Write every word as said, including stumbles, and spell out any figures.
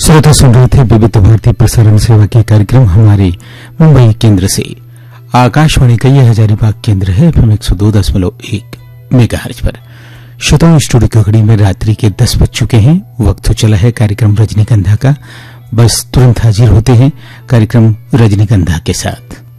श्रोता सुन रहे थे विविध भारती प्रसारण सेवा के कार्यक्रम हमारे मुंबई केंद्र से। आकाशवाणी का यह हजारीबाग केंद्र है एफएम एक सौ दो दशमलव एक मेगाहर्ट्ज पर। श्रोताओं, स्टूडियो की घड़ी में रात्रि के दस बज चुके हैं। वक्त हो चला है कार्यक्रम रजनीगंधा का। बस तुरंत हाजिर होते हैं कार्यक्रम रजनीगंधा के साथ।